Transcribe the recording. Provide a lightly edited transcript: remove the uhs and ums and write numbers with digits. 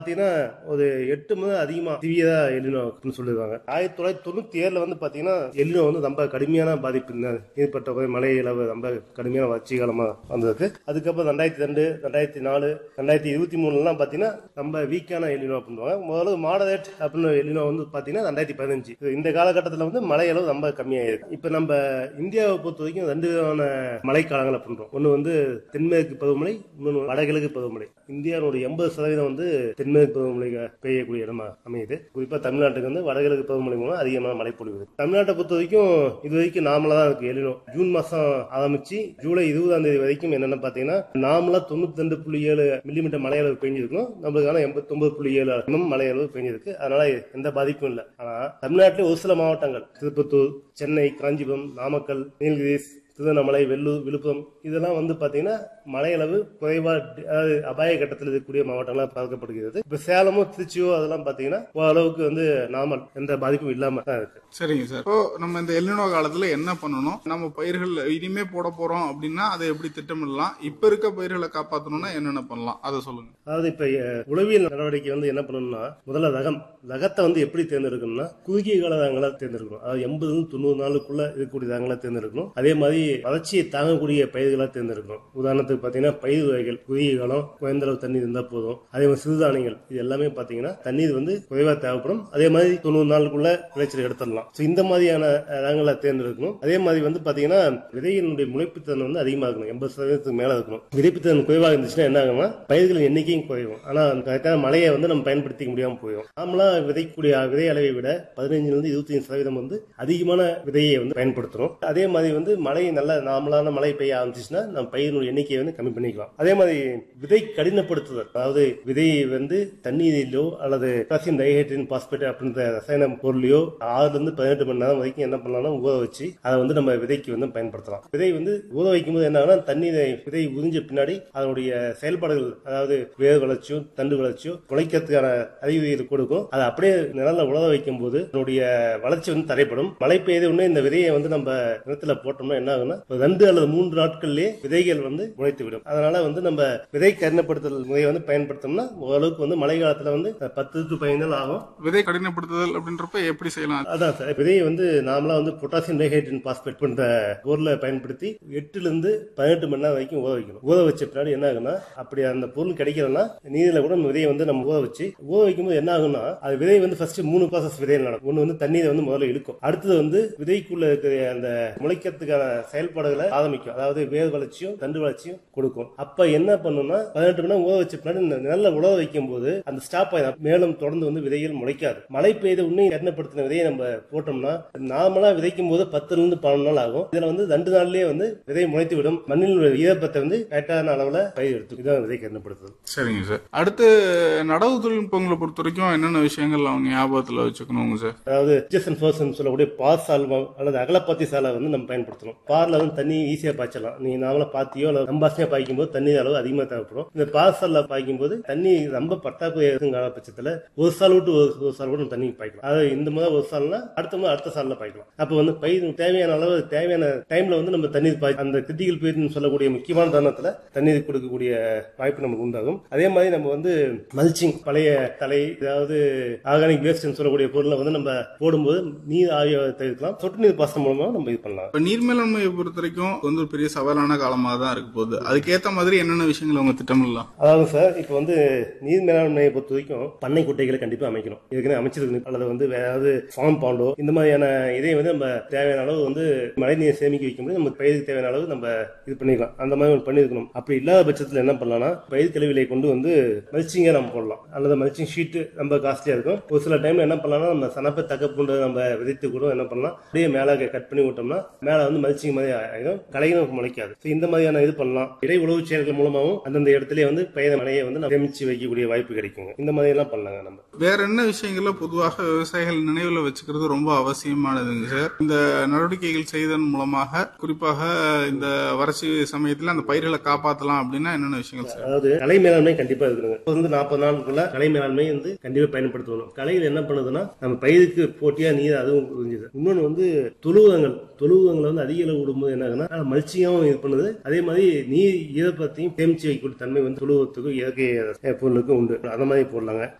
பாத்தீங்கன்னா ஒரு 8 முதல் அதிகமா சிவியரா எல்லினோ அப்படின்னு சொல்லிருக்காங்க. 1997 வந்து பாத்தீங்கன்னா எல்லினோ வந்து ரொம்ப கடுமையான பாதிப்பு ஏற்பட்ட போது மழை அளவு ரொம்ப கடுமையான வறட்சி காலமா வந்ததுக்கு. அதுக்கப்புறம் 2002, 2004, 2023 எல்லாம் பாத்தீங்கன்னா ரொம்ப வீக்கான எல்லினோ அப்படின்வாங்க. முதல்ல மாடரேட் அப்படின்னு எல்லினோ வந்து பாத்தீங்கன்னா 2015. இந்த காலகட்டத்தில் வந்து மழை அளவு ரொம்ப கம்மியாயிருக்கு. இப்ப நம்ம இந்தியாவை பொறுத்த வரைக்கும் 2 விதமான மழை காலங்களை பண்றோம். ஒன்னு வந்து தென்மேற்கு பருவமழை, இன்னொன்று வடகிழக்கு பருவமழை. இந்தியாவுடைய 80% வந்து தென்மேற்கு பருவமழை பெய்யக்கூடிய இடமா அமையுது. குறிப்பா தமிழ்நாட்டுக்கு வந்து வடகிழக்கு பருவமழை மூலம் அதிகமான மழை பொழிவுது. தமிழ்நாட்டை பொறுத்த வரைக்கும் இது வரைக்கும் நார்மலா தான் இருக்கு எல்லினோ. ஜூன் மாசம் ஆரம்பிச்சு ஜூலை 20ஆம் தேதி வரைக்கும் என்னன்னு பாத்தீங்கன்னா நார்மலா 92.7 மில்லிமீட்டர் மழை அளவு பெஞ்சிருக்கும். நம்மளுக்கான 89.7 மழை அளவு பெஞ்சிருக்கு. அதனால எந்த பாதிப்பும் இல்லை. ஆனா தமிழ்நாட்டில் ஒரு சில மாவட்டங்கள் திருப்பத்தூர், சென்னை, காஞ்சிபுரம், நாமக்கல், நீலகிரிஸ், திருவண்ணாமலை, வெள்ளூர், விழுப்புரம் இதெல்லாம் வந்து பாத்தீங்கன்னா மழை அளவு குறைவா அபாய கட்டத்தில் இருக்கக்கூடிய மாவட்டங்களா பார்க்கப்படுகிறது. இப்ப சேலமோ திருச்சியோ அதெல்லாம் பாத்தீங்கன்னா ஓரளவுக்கு வந்து நார்மல், எந்த பாதிப்பும் இல்லாம தான் இருக்கு. சரிங்க சார். இப்போ நம்ம இந்த எல்லினோ காலத்துல என்ன பண்ணணும்? நம்ம பயிர்கள் இனிமே போட போறோம் அப்படின்னா அதை எப்படி திட்டமிடலாம்? இப்ப இருக்க பயிர்களை காப்பாற்றணும்னா என்னென்ன பண்ணலாம் அதை சொல்லுங்க. அதாவது இப்ப உளவியல் நடவடிக்கை வந்து என்ன பண்ணணும்னா முதல்ல ரகத்தை வந்து எப்படி தேர்ந்தெடுக்கணும்னா குறுகிய கால ரகங்களா தேர்ந்தெடுக்கணும். அதாவது 80-90 நாளுக்குள்ள இருக்கக்கூடிய ரகங்களா தேர்ந்தெடுக்கணும். அதே மாதிரி வளர்ச்சியை தாங்கக்கூடிய பயிர்களா தேர்ந்தெடுக்கணும். உதாரணத்துக்கு பாத்தீங்கன்னா பயிர் வகைகள் குறுகிய காலம் குறைந்த அளவு தண்ணீர் இருந்தா போதும். அதே மாதிரி சிறுதானியங்கள் இது எல்லாமே பாத்தீங்கன்னா தண்ணீர் வந்து குறைவா தேவைப்படும். அதே மாதிரி 90 நாளுக்குள்ள விளைச்சல் எடுத்துடலாம். இந்த மாதிரியான ரகங்களை தேர்ந்தெடுக்கணும். அதே மாதிரி வந்து பாத்தீங்கன்னா விதையினுடைய முளைப்புத்திறன் வந்து அதிகமா இருக்கணும். 80% மேல இருக்கணும். விதைப்புத்திறன் குறைவாக இருந்துச்சுன்னா என்ன ஆகும்னா பயிர்களின் எண்ணிக்கையும் குறையும். ஆனா கரெக்டான மழையை வந்து நம்ம பயன்படுத்திக்க முடியாம போயிடும். நாமளா விதைக்கூடிய விதை அளவை விட 15-25% வந்து அதிகமான விதையை வந்து பயன்படுத்தணும். அதே மாதிரி வந்து மழை நல்ல நார்மலான மழை பெய்ய ஆரம்பிச்சுன்னா நம்ம பயிரினுடைய எண்ணிக்கையை வந்து கம்மி பண்ணிக்கலாம். அதே மாதிரி விதை கடினப்படுத்துதல், அதாவது விதையை வந்து தண்ணீரிலோ அல்லது பொட்டாசியம் டைஹைட்ரேட் பாஸ்பேட் அப்படின்ற ரசாயன பொருளையோ 6-18 மணி நேரம் வரைக்கும் என்ன பண்ணலாம்னா ஊற வச்சு அதை வந்து நம்ம விதைக்கு வந்து பயன்படுத்தலாம். விதை வந்து ஊற வைக்கும் போது என்ன தண்ணீரை விதை உறிஞ்ச பின்னாடி அதனுடைய செயல்பாடுகள், அதாவது வேர் வளர்ச்சியோ தண்டு வளர்ச்சியோ குலைக்கிறதுக்கான அறிகுறிகள் கொடுக்கும். அதை அப்படியே நிழல்ல உலர வைக்கும் போது அதனுடைய வளர்ச்சி வந்து தடைப்படும். மழை பெய்த உடனே இந்த விதையை வந்து நம்ம நிலத்துல போட்டோம்னா என்ன ஆகும்னா 2 அல்லது 3 நாட்கள்லயே விதைகள் வந்து முளைத்து விடும். அதனால வந்து நம்ம விதை கடினப்படுத்துதல் முறையை வந்து பயன்படுத்தோம்னா ஓரளவுக்கு வந்து மழை காலத்துல வந்து 10-15 நாள் ஆகும். விதை கடினப்படுத்துதல் அப்படின்றப்ப எப்படி செய்யலாம்? அதான் சார், விதையை வந்து நாமளா வந்து பொட்டாசியம் டைஹைட்ரேட் பாஸ்பேட் போன்ற பொருளை பயன்படுத்தி 8-18 மணி நேரம் வரைக்கும் ஊற வைக்கணும். ஊற வச்ச பின்னாடி என்ன ஆகுனா அப்படி அந்த பொருள் கிடைக்கலன்னா நீரில் கூட விதையை வந்து நம்ம ஊற வச்சு ஊற வைக்கும்போது என்ன ஆகும்னா அது விதை வந்து ஃபர்ஸ்ட் 3 ப்ராசஸ் விதையில் நடக்கும். ஒன்று வந்து தண்ணீரை வந்து முதல்ல இழுக்கும். அடுத்தது வந்து விதைக்குள்ள இருக்கிற அந்த முளைக்கிறதுக்கான செயல்பாடுகளை ஆரம்பிக்கும். அதாவது வேர் வளர்ச்சியும் தண்டு வளர்ச்சியும் கொடுக்கும். அப்ப என்ன பண்ணும்னா 18 மணி நேரம் ஊற வச்ச பின்னாடி நல்ல உழவ வைக்கும் போது அந்த ஸ்டாப் ஆயிடும். மேலும் தொடர்ந்து வந்து விதைகள் முளைக்காது. மழை பெய்த உடனே கடினப்படுத்தின விதையை நம்ம போட்டோம்னா நார்மலா விதைக்கும் போது 10-12 நாள் ஆகும். இதுல வந்து 2 நாள்லயே வந்து விதை முளைத்து விடும். மண்ணில் ஈரப்பத்தை வந்து கரெக்டான அளவுல பயிர் எடுத்து இதான் விதை கடினப்படுத்துது. சரிங்க சார். அடுத்து நடவு தொழில்நுட்பங்களை பொறுத்த வரைக்கும் என்னென்ன விஷயங்கள் அவங்க ஞாபகத்துல வச்சுக்கணுங்க சார்? அதாவது சொல்லக்கூடிய பார் சால்வா அல்லது அகலப்பாத்தி சாலை வந்து நம்ம பயன்படுத்தணும். பார்ல வந்து தண்ணி ஈஸியா பாய்ச்சலாம். நீங்க நாமளா பாத்தியோ அல்லது நம்பாசியா பாய்க்கும் போது தண்ணி அளவு அதிகமா தேவைப்படும். இந்த பார் சால்ல பாய்க்கும் போது தண்ணி ரொம்ப பற்றாக்குறை இருக்குங்கிற பட்சத்துல ஒரு சால் விட்டு ஒரு சால் விட்டு தண்ணி பாய்க்கலாம். அதாவது இந்த மாதிரி ஒரு சால்னா அடுத்த சால்ல பாய்க்கலாம். அப்ப வந்து பயிர் தேவையான அளவு தேவையான டைம்ல வந்து நம்ம தண்ணீர் அந்த கிரிட்டிக்கல் பீரியட் சொல்லக்கூடிய முக்கியமான தருணத்துல தண்ணீர் கொடுக்கக்கூடிய வாய்ப்பு நமக்கு உண்டாகும். அதே மாதிரி நம்ம வந்து மல்ச்சிங், பழைய தலை, அதாவது ஆர்கானிக் வேஸ்ட் சொல்லக்கூடிய பொருளை வந்து நம்ம போடும்போது நீர் ஆவியை தவிர்க்கலாம். சொட்டு நீர் பாசனம் மூலமா நம்ம இது பண்ணலாம். இப்ப நீர் மேலாண்மையை பொறுத்த வரைக்கும் வந்து ஒரு பெரிய சவாலான காலமாக தான் இருக்க போகுது. அதுக்கேற்ற மாதிரி என்னென்ன விஷயங்கள் அவங்க திட்டமிடலாம்? அதாவது சார், இப்ப வந்து நீர் மேலாண்மையை பொறுத்த வரைக்கும் பண்ணை குட்டைகளை கண்டிப்பா அமைக்கணும். இதுக்குன்னு அமைச்சிருக்கு. அல்லது வந்து வேற ஏதாவது ஃபார்ம் பாண்டோ இந்த மாதிரியான இதை வந்து நம்ம தேவையான அளவு வந்து மழை நீர் சேமிக்க வைக்கும் போது நம்ம பயிருக்கு தேவையான அளவு நம்ம இது பண்ணிக்கலாம். அந்த மாதிரி பண்ணிருக்கணும். அப்படி இல்லாத பட்சத்தில் என்ன பண்ணலாம்னா பயிர் கழிவுகளை கொண்டு வந்து மல்ச்சிங்கா நம்ம போடலாம். அல்லது மல்ச்சிங் ஷீட் ரொம்ப காஸ்ட்லியா இருக்கும். ஒரு சில டைம்ல என்ன பண்ணலாம்னா நம்ம சனப்பை தக்கப்புண்டு நம்ம விதைத்து கூட என்ன பண்ணலாம், அப்படியே மேல கட் பண்ணி விட்டோம்னா மேல வந்து மல்ச்சிங் மாதிரி ஆயிடும். களையும் முளைக்காது. இந்த மாதிரியான இது பண்ணலாம். இடை உழவு செயல்கள் மூலமாகவும் அந்தந்த இடத்துல வந்து பயிர் மழையை வந்து சேமிச்சு வைக்கக்கூடிய வாய்ப்பு கிடைக்குங்க. இந்த மாதிரி எல்லாம் பண்ணலாங்க. நம்ம வேற என்ன விஷயங்கள பொதுவாக விவசாயிகள் நினைவுல வச்சுக்கிறது ரொம்ப அவசியமானதுங்க சார்? இந்த நடவடிக்கைகள் செய்ததன் மூலமாக குறிப்பாக இந்த வறட்சி சமயத்துல அந்த பயிர்களை காப்பாற்றலாம் அப்படின்னா என்னென்ன விஷயங்கள் சார்? அதாவது கலை மேலாண்மை கண்டிப்பா இருக்குங்க. வந்து 40 நாளுக்குள்ள கலை மேலாண்மை வந்து கண்டிப்பா பயன்படுத்தணும். கலையில் என்ன பண்ணுதுன்னா நம்ம பயிருக்கு போட்டியா நீர் அதுவும் புரிஞ்சுது. இன்னொன்னு வந்து தொழுவங்களை வந்து அதிக அளவு விடும்போது என்ன ஆகுதுன்னா மல்ச்சியாவும் இது பண்ணுது. அதே மாதிரி நீர் ஈரப்பதத்தையும் சேமிச்சு வைக்கக்கூடிய தன்மை வந்து தொழுவத்துக்கும் இயற்கை பொருளுக்கும் உண்டு. அந்த மாதிரி போடலாங்க.